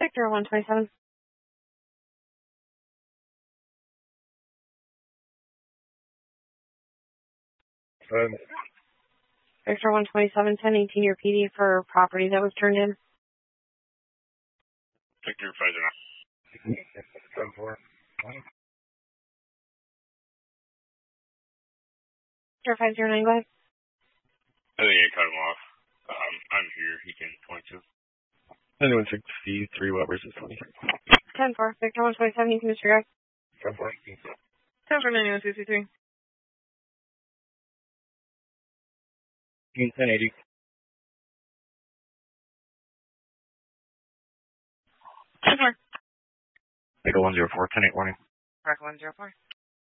Victor 127. Victor 127, 1018 your PD for property that was turned in. Victor 509. Victor 509, go ahead. I think I cut him off. I'm here. He can point to. 9163, what versus 20? 10-4, Victor 127, you can disregard. 10-4. 10-4, 9163. 1080. Echo 104, 10-8 warning. Correct 104.